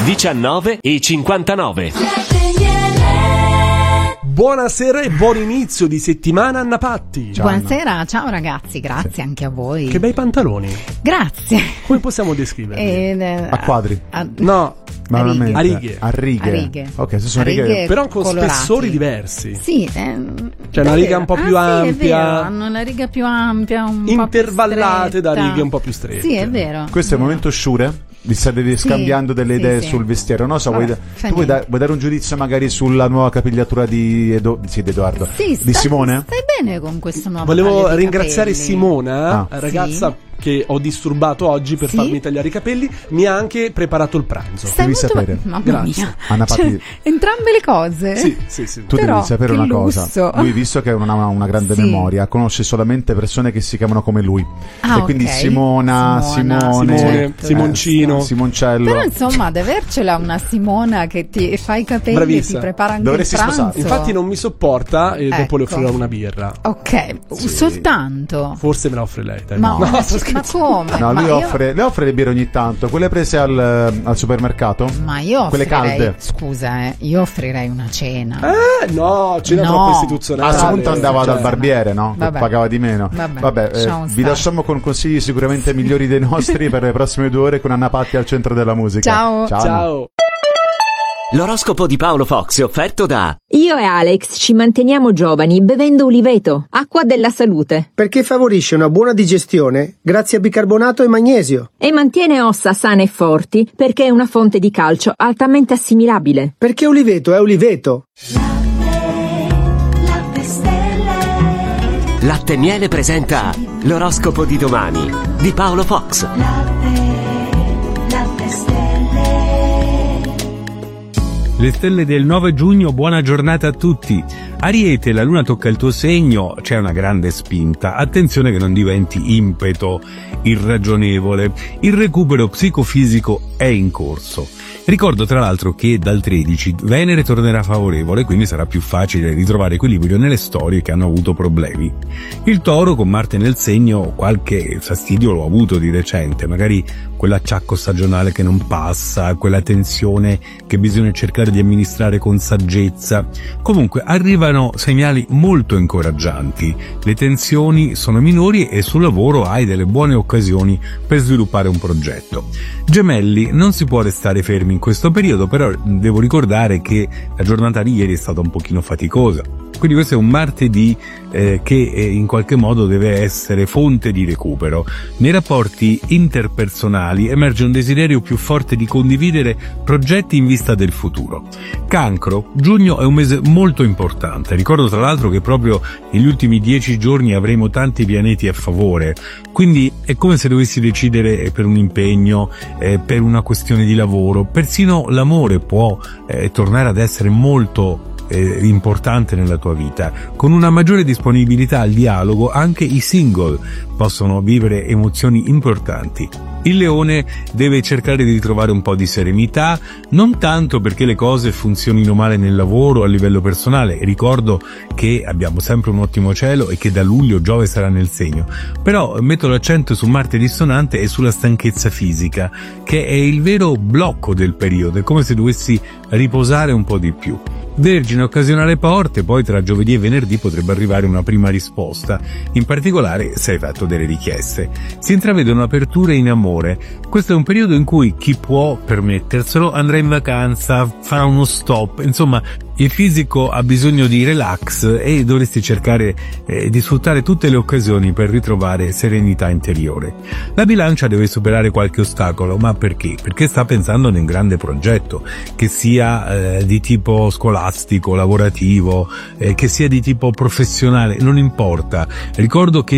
19:59. Buonasera e buon inizio di settimana, Anna Patti. Ciao, buonasera, Anna. Ciao ragazzi, grazie anche a voi. Che bei pantaloni. Grazie. Come possiamo descriverli? A quadri? No. A righe. A righe. Ok, se sono righe però con colorati. Spessori diversi. Sì, c'è una riga un po' più ampia. Sì, è vero, hanno una riga più ampia, un intervallate po' più da righe un po' più strette. Sì, è vero. Questo è il momento Sciure? Vi state scambiando delle idee sul vestiero, no? So, Vabbè, tu vuoi dare un giudizio magari sulla nuova capigliatura di Edoardo? Di Simone? Stai bene con questo nuovo Volevo ringraziare Simona, Ah. ragazza che ho disturbato oggi per farmi tagliare i capelli, mi ha anche preparato il pranzo. Devi sapere. Mamma Grazie. mia. Anna Patti, Entrambe le cose. Sì. tu Però, devi sapere che una lusso. cosa. Lui, visto che non ha una grande memoria, conosce solamente persone che si chiamano come lui. Ah, e quindi ok. Simone, Simone, certo. Simoncino, Simoncello. Però insomma, ad avercela una Simona che ti fa i capelli Bravissima. e ti prepara anche Dovresti il pranzo. sposarti. Infatti non mi sopporta e dopo le Ecco. offrirò una birra. Ok, soltanto. Forse me la offre lei, dai. Ma, No, ma sto scherzando. come? No, Ma lui io- le offre le birre ogni tanto, quelle prese al supermercato? Ma io Quelle offrirei, calde. scusa, io offrirei una cena. No, cena No. troppo istituzionale. A questo punto andava Cioè, dal barbiere, no? Che Vabbè. pagava di meno. Vabbè, lasciamo vi stare. lasciamo con consigli sicuramente migliori dei nostri per le prossime 2 ore con Anna Patti al centro della musica. Ciao. Anna. Ciao. L'oroscopo di Paolo Fox è offerto da Io e Alex ci manteniamo giovani bevendo uliveto, acqua della salute, Perché favorisce una buona digestione grazie a bicarbonato e magnesio. e mantiene ossa sane e forti perché è una fonte di calcio altamente assimilabile. Perché Uliveto è Uliveto. Latte e Miele presenta l'oroscopo di domani di Paolo Fox. Le stelle del 9 giugno, buona giornata a tutti. Ariete, la luna tocca il tuo segno, c'è una grande spinta. Attenzione che non diventi impeto irragionevole. Il recupero psicofisico è in corso. Ricordo tra l'altro che dal 13 Venere tornerà favorevole, quindi sarà più facile ritrovare equilibrio nelle storie che hanno avuto problemi. Il Toro, con Marte nel segno, qualche fastidio l'ho avuto di recente, magari quell'acciacco stagionale che non passa, quella tensione che bisogna cercare di amministrare con saggezza. Comunque arrivano segnali molto incoraggianti, le tensioni sono minori e sul lavoro hai delle buone occasioni per sviluppare un progetto. Gemelli, non si può restare fermi in questo periodo, però devo ricordare che la giornata di ieri è stata un pochino faticosa. Quindi questo è un martedì che in qualche modo deve essere fonte di recupero. Nei rapporti interpersonali emerge un desiderio più forte di condividere progetti in vista del futuro. Cancro, giugno è un mese molto importante. Ricordo tra l'altro che proprio negli ultimi 10 giorni avremo tanti pianeti a favore, quindi è come se dovessi decidere per un impegno, per una questione di lavoro. Persino l'amore può tornare ad essere molto importante nella tua vita. Con una maggiore disponibilità al dialogo anche i single possono vivere emozioni importanti. Il Leone deve cercare di ritrovare un po' di serenità, non tanto perché le cose funzionino male nel lavoro a livello personale. Ricordo che abbiamo sempre un ottimo cielo e che da luglio Giove sarà nel segno, però metto l'accento su Marte dissonante e sulla stanchezza fisica, che è il vero blocco del periodo. È come se dovessi riposare un po' di più. Vergine, occasiona le porte, poi tra giovedì e venerdì potrebbe arrivare una prima risposta, in particolare se hai fatto delle richieste. Si intravedono aperture in amore. Questo è un periodo in cui chi può permetterselo andrà in vacanza, farà uno stop, insomma il fisico ha bisogno di relax e dovresti cercare di sfruttare tutte le occasioni per ritrovare serenità interiore. La Bilancia deve superare qualche ostacolo, ma perché? Perché sta pensando in un grande progetto, che sia di tipo scolastico, lavorativo, che sia di tipo professionale, non importa. Ricordo che